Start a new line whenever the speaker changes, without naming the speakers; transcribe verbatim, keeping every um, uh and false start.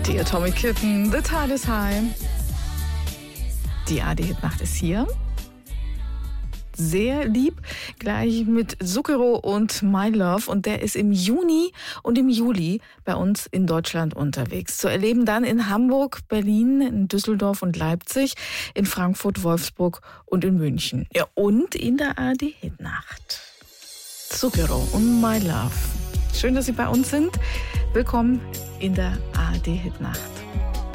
Die Atomic Kitten, The Tide is High. Die A D-Hit-Nacht ist hier. Sehr lieb, gleich mit Zucchero und My Love. Und der ist im Juni und im Juli bei uns in Deutschland unterwegs. Zu erleben dann in Hamburg, Berlin, in Düsseldorf und Leipzig, in Frankfurt, Wolfsburg und in München. Ja, und in der A D-Hit-Nacht. Zucchero und My Love. Schön, dass Sie bei uns sind. Willkommen in der A D-Hit-Nacht.